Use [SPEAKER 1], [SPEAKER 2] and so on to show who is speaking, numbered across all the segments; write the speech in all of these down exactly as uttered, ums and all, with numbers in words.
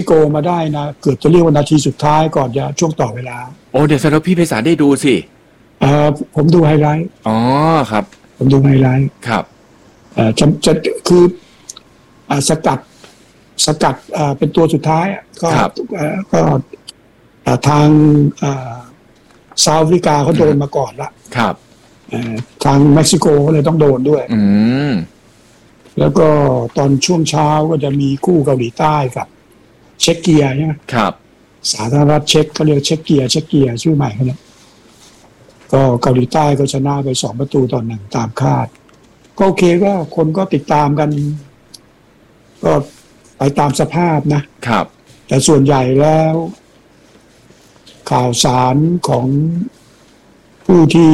[SPEAKER 1] โกมาได้นะเกือบจะเรียกว่านาทีสุดท้ายก่อนจะช่วงต่อเวลา
[SPEAKER 2] โอ้เดี๋ยวสำหรับพี่ไพศาลได้ดูสิ
[SPEAKER 1] เอ่อผมดูไฮไลท์
[SPEAKER 2] อ๋อครับ
[SPEAKER 1] ผมดูไฮไลท์
[SPEAKER 2] ครับ
[SPEAKER 1] เอ่อจะจะคืออ่าสกัดสกัดอ่าเป็นตัวสุดท้ายก็ก็ทางซาอุแอฟริกาเขาโดนมาก่อนละ
[SPEAKER 2] ครับ
[SPEAKER 1] ทางเม็กซิโกก็เลยต้องโดนด้วย
[SPEAKER 2] อืม
[SPEAKER 1] แล้วก็ตอนช่วงเช้าก็จะมีคู่เกาหลีใต้กับเช็กเกียใช่ไหม
[SPEAKER 2] ครับ
[SPEAKER 1] สาธารณรัฐเช็กเขาเรียกเช็กเกียเช็กเกียชื่อใหม่เขาเนี่ยก็เกาหลีใต้ก็ชนะไปสองประตูต่อหนึ่งตามคาดก็โอเคก็คนก็ติดตามกันก็ไปตามสภาพนะครับแต่ส่วนใหญ่แล้วข่าวสารของผู้ที่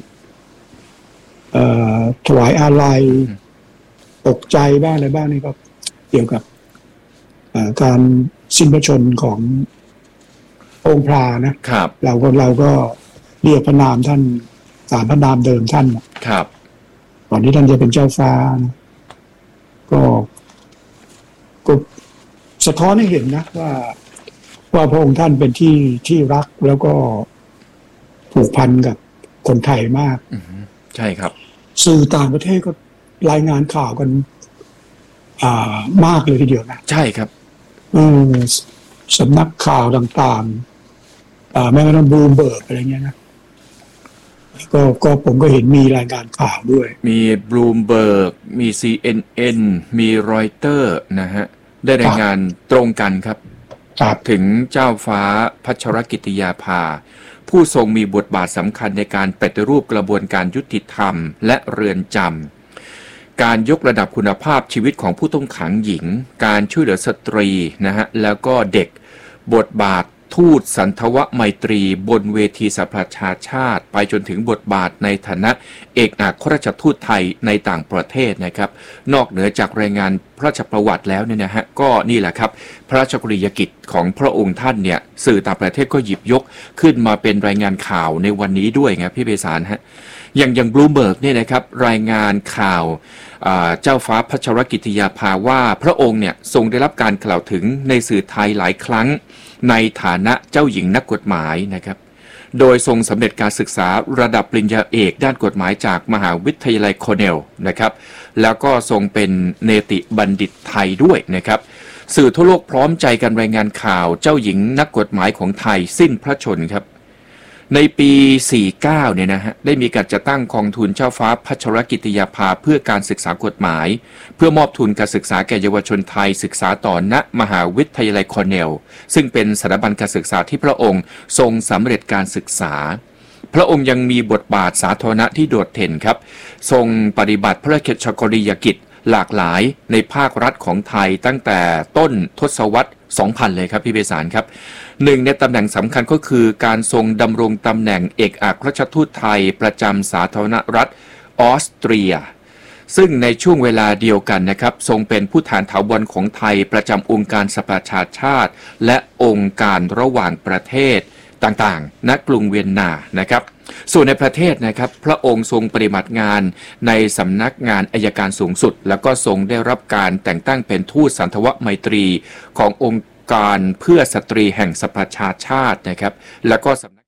[SPEAKER 1] ถวายอาลัยตกใจบ้างอะไรบ้างนี่ก็เกี่ยวกับการสิ้นพระชนม์ขององค์พระนะครับเราก็เราก็เรียกพระนามท่านตามพระนามเดิมท่าน
[SPEAKER 2] ครับ
[SPEAKER 1] ก่อนที่ท่านจะเป็นเจ้าฟ้าก็ก็สะท้อนให้เห็นนะว่าว่าพระองค์ท่านเป็นที่ที่รักแล้วก็ผูกพันกับคนไทยมาก
[SPEAKER 2] ใช่ครับ
[SPEAKER 1] สื่อต่างประเทศก็รายงานข่าวกันอ่ามากเลยทีเดียวนะ
[SPEAKER 2] ใช่ครับ
[SPEAKER 1] เออสำนักข่าวต่างๆอ่าแม้กระทั่งบลูมเบิร์กอะไรเงี้ยนะก็ก็ผมก็เห็นมีรายงานข่าวด้วย
[SPEAKER 2] มีบลูมเบิร์กมี ซี เอ็น เอ็น มีรอยเตอร์นะฮะได้รายงานตรงกันครับถึงเจ้าฟ้าพัชรกิติยาภาผู้ทรงมีบทบาทสำคัญในการปฏิรูปกระบวนการยุติธรรมและเรือนจำการยกระดับคุณภาพชีวิตของผู้ต้องขังหญิงการช่วยเหลือสตรีนะฮะแล้วก็เด็กบทบาททูตสันทวไมตรีบนเวทีสหประชาชาติไปจนถึงบทบาทในฐานะเอกอัครราชทูตไทยในต่างประเทศนะครับนอกเหนือจากรายงานพระราชประวัติแล้วเนี่ยนะฮะก็นี่แหละครับพระราชกรณียกิจของพระองค์ท่านเนี่ยสื่อต่างประเทศก็หยิบยกขึ้นมาเป็นรายงานข่าวในวันนี้ด้วยไงพี่เบสารฮะอย่างอย่างบลูเบิร์กเนี่ยนะครับรายงานข่าวเจ้าฟ้าพัชรกิติยาภาว่าพระองค์เนี่ยทรงได้รับการกล่าวถึงในสื่อไทยหลายครั้งในฐานะเจ้าหญิงนักกฎหมายนะครับโดยทรงสำเร็จการศึกษาระดับปริญญาเอกด้านกฎหมายจากมหาวิทยาลัยโคเนลนะครับแล้วก็ทรงเป็นเนติบัณฑิตไทยด้วยนะครับสื่อทั่วโลกพร้อมใจกันรายงานข่าวเจ้าหญิงนักกฎหมายของไทยสิ้นพระชนม์ครับในปีสี่สิบเก้าเนี่ยนะฮะได้มีการจัดตั้งกองทุนเจ้าฟ้าพัชรกิติยาภาเพื่อการศึกษากฎหมายเพื่อมอบทุนการศึกษาแก่เยาวชนไทยศึกษาต่อณมหาวิทยาลัยคอร์เนลซึ่งเป็นสถาบันการศึกษาที่พระองค์ทรงสำเร็จการศึกษาพระองค์ยังมีบทบาทสาธารณะที่โดดเด่นครับทรงปฏิบัติพระราชกรณียกิจหลากหลายในภาครัฐของไทยตั้งแต่ต้นทศวรรษสองพันเลยครับพี่เบสารครับหนึ่งในตำแหน่งสำคัญก็คือการทรงดำรงตำแหน่งเอกอัครราชทูตไทยประจำสาธารณรัฐออสเตรียซึ่งในช่วงเวลาเดียวกันนะครับทรงเป็นผู้แทนถาวรของไทยประจำองค์การสหประชาชาติและองค์การระหว่างประเทศต่างๆณกรุงเวียนนานะครับส่วนในประเทศนะครับพระองค์ทรงปฏิบัติงานในสำนักงานอัยการสูงสุดแล้วก็ทรงได้รับการแต่งตั้งเป็นทูตสันทวไมตรีขององค์การเพื่อสตรีแห่งสหประชาชาตินะครับแล้วก็สำนัก